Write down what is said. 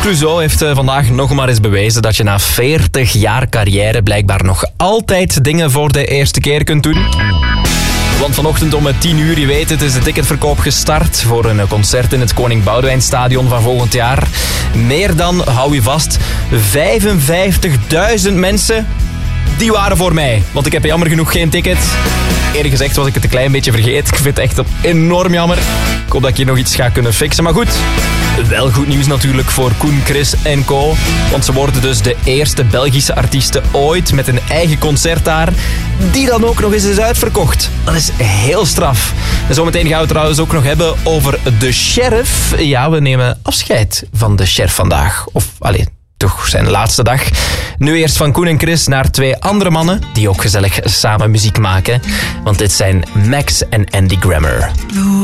Clouseau heeft vandaag nog maar eens bewezen dat je na 40 jaar carrière blijkbaar nog altijd dingen voor de eerste keer kunt doen. Want vanochtend om 10 uur, je weet het, is de ticketverkoop gestart voor een concert in het Koning Boudewijnstadion van volgend jaar. Meer dan, hou je vast, 55.000 mensen, die waren voor mij. Want ik heb jammer genoeg geen ticket. Eerlijk gezegd was ik het een klein beetje vergeten. Ik vind het echt enorm jammer. Ik hoop dat ik hier nog iets ga kunnen fixen. Maar goed, wel goed nieuws natuurlijk voor Koen, Chris en co. Want ze worden dus de eerste Belgische artiesten ooit met een eigen concert daar, die dan ook nog eens is uitverkocht. Dat is heel straf. En zometeen gaan we het trouwens ook nog hebben over de Sheriff. Ja, we nemen afscheid van de Sheriff vandaag. Of, toch zijn laatste dag. Nu eerst van Koen en Chris naar 2 andere mannen die ook gezellig samen muziek maken. Want dit zijn Max en Andy Grammer.